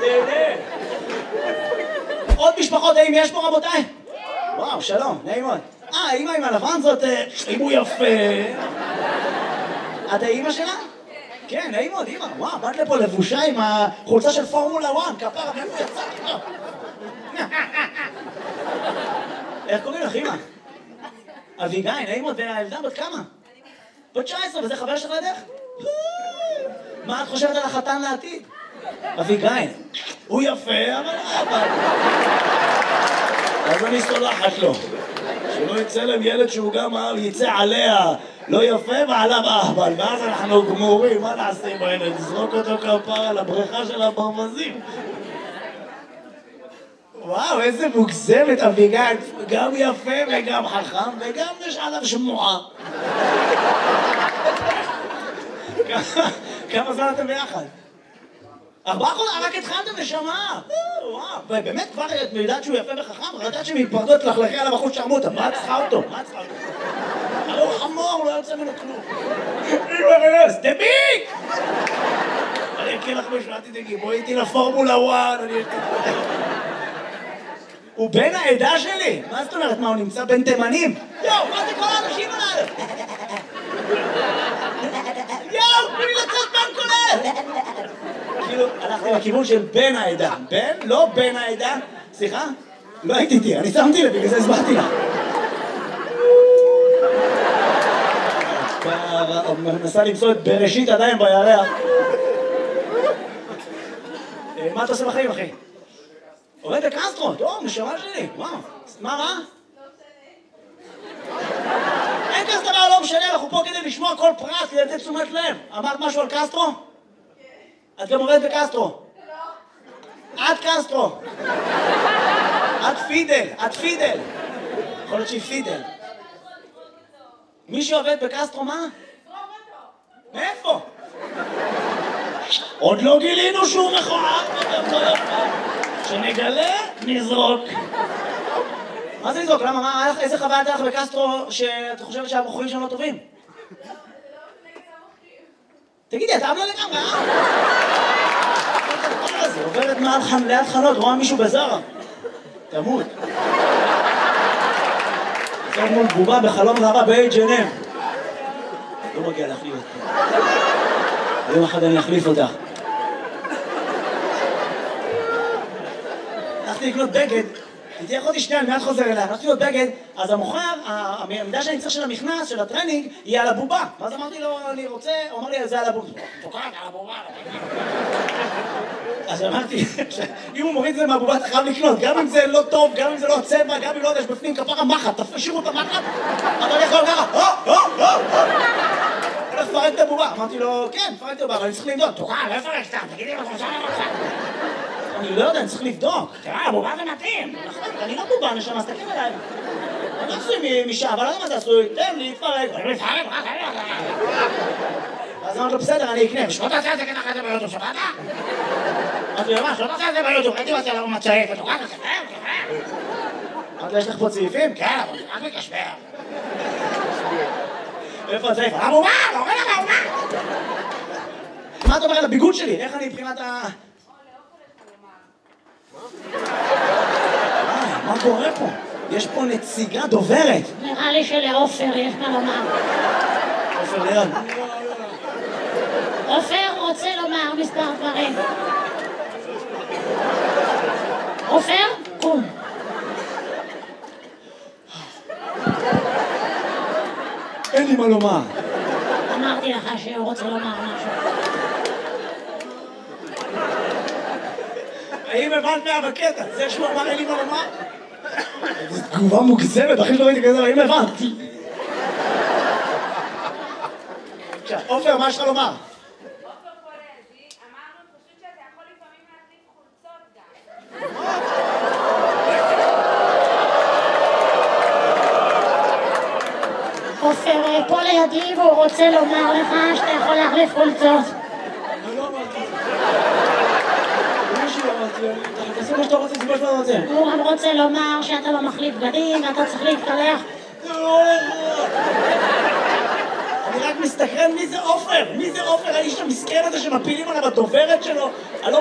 תהנה. עוד משפחות, האם יש פה רבותיי? וואו, שלום, נעים מאוד. אמא עם הלבן זאת, אם הוא יפה. את האמא שלה? כן, נעים מאוד, אמא. וואו, באת לפה לבושה עם החולצה של פורמולה 1, כפרה, ואיפה יצאתי פה? איך קוראים לך, אמא? אביגיל, נעים מאוד, והילדה בת כמה? בת 19, וזה חבר שלך לדרך? מה את חושבת על החתן לעתיד? אביגיל, הוא יפה, אבל אז אני סולחת לו. שלא יצא להם ילד שהוא גם יצא עליה לא יפה ועליו אהבל, ואז אנחנו גמורים, מה נעשה עם הילד? נזרוק אותו כפרה לבריכה של הברווזים. וואו, איזה מוגזמת אביגיל, גם יפה וגם חכם וגם יש עליו שמועה. כמה זמן אתם ביחד? 4 חודשים, רק התחלתם נשמה. וואו, ובאמת כבר את יודעת שהוא יפה וחכם, ראית שמתפרדות לחלכי עליו אחוז שרמוטה, מה את צריכה אותו? מה את צריכה אותו? הרי הוא חמור, לא יוצא ממנו כלום. אימא, דביק! אני אקריא לך משהו, אל תדאגי, בואי איתי לפורמולה 1, הוא בן העדה שלי! מה זאת אומרת? מה, הוא נמצא בין תימנים? יואו, מה זה כל האנשים עליו? יואו, תנו לי לצאת בן כולל! כאילו, הלכתי לכיוון של בן העדה. בן? לא בן העדה. סליחה? לא הייתי איתי, אני שמתי לב, בגלל זה הסברתי לך. מנסה למצוא את בראשית עדיין בירח. מה אתה עושה בחיים, אחי? עובד בקסטרו, טוב, נשמה שלי, וואו. מה רע? אין כזה דבר לא משנה, אנחנו פה כדי לשמוע כל פרט, כדי לתת תשומת לב. אמרת משהו על קסטרו? את גם עובדת בקסטרו. את קסטרו. את פידל, את פידל. יכול להיות שהיא פידל. מי שעובד בקסטרו, מה? מאיפה? עוד לא גילינו שהוא מכוער. שנגלה, נזרוק. מה זה נזרוק? למה? איזה חוויה הייתה לך בקסטרו שאת חושבת שהבחורים שם לא טובים? תגידי, אתה עמלה לגמרי, זה עוברת ליד חנות, רואה מישהו בזרה. תמות. זאת מול בובה בחלום רבה ב-H&M. לא מגיע להחליף אותך. היום אחד אני אחליף אותך. הלכתי לקנות בגד, הייתי יכולתי שנייה, אני מיד חוזר אליה, הלכתי לקנות בגד, אז המוכר, המידה שאני צריך של המכנס, של הטרנינג, היא על הבובה. ואז אמרתי לו, אני רוצה, הוא אמר לי, זה על הבובה. תוקעת על הבובה. אז אמרתי, אם הוא מוריד את זה מהבובה, אתה חייב לקנות, גם אם זה לא טוב, גם אם זה לא צבע, גם אם לא יודע, יש בפנים כפרה מחט, תשאירו את המחט, אתה יכול ככה, הולך לפרק את הבובה. אמרתי לו, כן, פרק את הבובה, אבל אני צריך לבדוק. תוקעת, לא לפרק סתם, תגידי מה חושב לך. אני לא יודע, אני צריך לבדוק. תראה, הבובה זה מתאים. נכון, אני לא בובה, נשמה, אז תקים אליי. אני לא עשוי משעה, אבל לא יודע מה זה עשוי. תן לי, תפרק. אז אמרתי לו, בסדר, אני אקנה. ושלא תעשה את זה ככה את זה ביוטיוב, שבאת? אמרתי לו, מה, שלא תעשה את זה ביוטיוב. הייתי מצא לו מצעיף, ותוקעת, אמרתי לו, יש לך פה צעיפים? כן, אבל זה רק מקשבר. איפה הצעיף? הבובה, לא רואה לך הבובה. מה אתה אומר על הביגוד שלי? איך אני מבחינת ה... מה קורה פה? יש פה נציגה דוברת. נראה לי שלעופר יש מה לומר. עופר ליד. עופר רוצה לומר מספר דברים. עופר, קום. אין לי מה לומר. אמרתי לך שהוא רוצה לומר משהו. האם הבנת מה בקטע? זה שהוא אמר אין לי מה לומר? זו תגובה מוגזמת, אחי שלא ראיתי כזה, האם הבנת? עכשיו, עופר, מה יש לך לומר? עופר פולזי, אמרנו פשוט שאתה יכול לפעמים להחליף חולצות גם. עופר פה לידי והוא רוצה לומר לך שאתה יכול להחליף חולצות. אני לא אמרתי את זה. מישהו אמרתי, תעשו מה שאתה רוצה, זה מה שאתה רוצה. הוא גם רוצה לומר שאתה לא מחליף בגדים ואתה צריך להתקלח. אני רק מסתכרן מי זה עופר? מי זה עופר? האיש המסכן הזה שמפילים עליו הדוברת שלו?